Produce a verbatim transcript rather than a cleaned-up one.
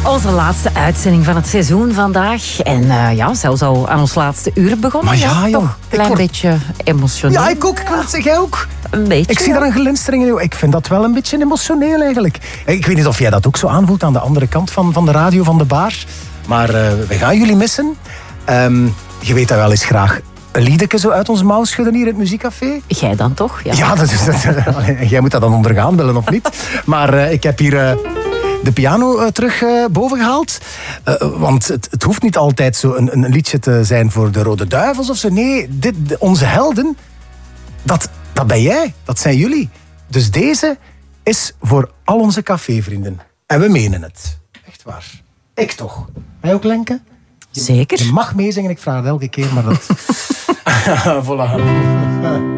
Onze laatste uitzending van het seizoen vandaag. En uh, ja, zelfs al aan ons laatste uur begonnen. Maar ja, ja joh. Toch een klein word... beetje emotioneel. Ja, ik ook. Ik wil het zeggen, jij ook. Een beetje. Ik zie ja. daar een glinstering in. Ik vind dat wel een beetje emotioneel eigenlijk. Ik weet niet of jij dat ook zo aanvoelt aan de andere kant van, van de radio, van de bar. Maar uh, we gaan jullie missen. Um, je weet dat wel eens graag een liedeke zo uit onze mouw schudden hier in het muziekcafé. Jij dan toch? Ja, ja dat is, dat, jij moet dat dan ondergaan, willen of niet. Maar uh, ik heb hier... Uh, de piano uh, terug uh, boven gehaald. Uh, want het, het hoeft niet altijd zo een, een liedje te zijn voor de Rode Duivels of zo. Nee, dit, de, onze helden, dat, dat ben jij. Dat zijn jullie. Dus deze is voor al onze cafévrienden. En we menen het. Echt waar. Ik toch. Jij ook, Lenke? Zeker. Je mag meezingen, ik vraag het elke keer, maar dat... voilà.